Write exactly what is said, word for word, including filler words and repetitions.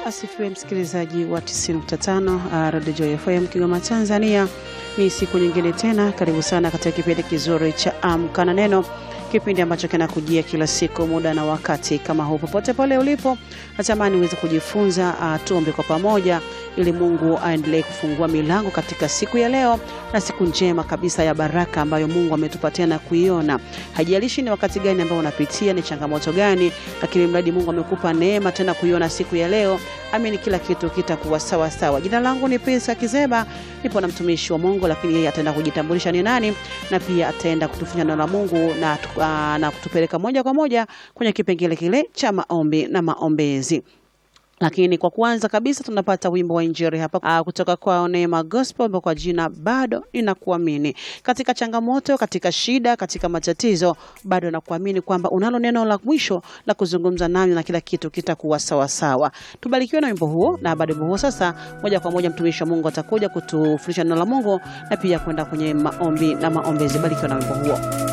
Asifiwe msikilizaji wa tisini nukta tano uh, Radio Joy F M Kigoma Tanzania. Ni siku nyingine tena, karibu sana katika kipindi kizuri cha Amka na Neno, kipindi ambacho kinakujia kila siku muda na wakati kama huu. Popote pale ulipo, natamani uweze kujifunza. Uh, tuombe kwa pamoja ili Mungu aendelee kufungua milango katika siku ya leo, na siku njema kabisa ya baraka ambayo Mungu ametupatia na kuiona. Haijalishi ni wakati gani ambao unapitia, ni changamoto gani, lakini mradi Mungu amekupa neema tena kuiona siku ya leo, amini kila kitu kitakuwa sawa sawa. Jina langu ni Pesa Kizeba, nipo na mtumishi wa Mungu, lakini yeye ataenda kujitambulisha ni nani, na pia ataenda kutufanya neno la Mungu na, uh, na kutupeleka moja kwa moja kwenye kipengele kile cha maombi na maombezi. Lakini kwa kwanza kabisa tunapata wimbo wa injili hapa uh, kutoka kwa Neema Gospel kwa jina Bado Ninakuamini. Katika changamoto, katika shida, katika matatizo, bado nakuamini kwamba unalo neno la mwisho la kuzungumza nami na kila kitu kitakuwa sawa sawa. Tubarikiwe na wimbo huo, na baada ya huo sasa moja kwa moja mtumishi wa Mungu atakuja kutufundisha neno la Mungu na pia kwenda kwenye maombi na maombezi. Barikiwe na wimbo huo.